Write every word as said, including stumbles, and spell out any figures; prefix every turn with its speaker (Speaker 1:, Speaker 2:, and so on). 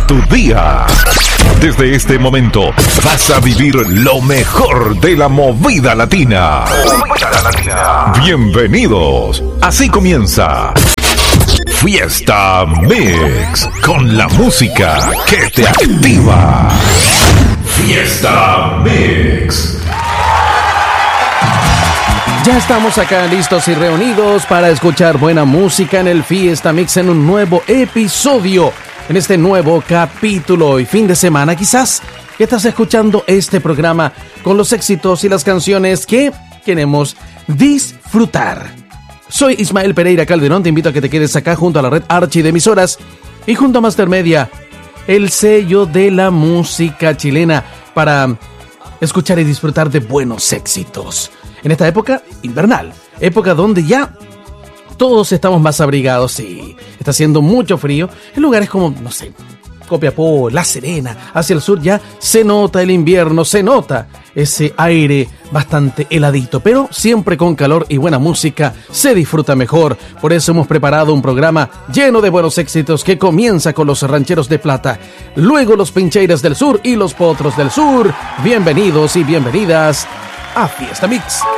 Speaker 1: tu día. Desde este momento vas a vivir lo mejor de la movida latina. Movida latina. Bienvenidos. Así comienza Fiesta Mix, con la música que te activa. Fiesta Mix.
Speaker 2: Ya estamos acá listos y reunidos para escuchar buena música en el Fiesta Mix en un nuevo episodio, en este nuevo capítulo y fin de semana quizás, que estás escuchando este programa con los éxitos y las canciones que queremos disfrutar. Soy Ismael Pereira Calderón, te invito a que te quedes acá junto a la red Archi de emisoras y junto a Master Media, el sello de la música chilena, para escuchar y disfrutar de buenos éxitos. En esta época invernal, época donde ya todos estamos más abrigados y está haciendo mucho frío, en lugares como, no sé, Copiapó, La Serena, hacia el sur ya se nota el invierno, se nota ese aire bastante heladito, pero siempre con calor y buena música se disfruta mejor. Por eso hemos preparado un programa lleno de buenos éxitos que comienza con los Rancheros de Plata, luego los Pincheiras del Sur y los Potros del Sur. Bienvenidos y bienvenidas a Fiesta Mix.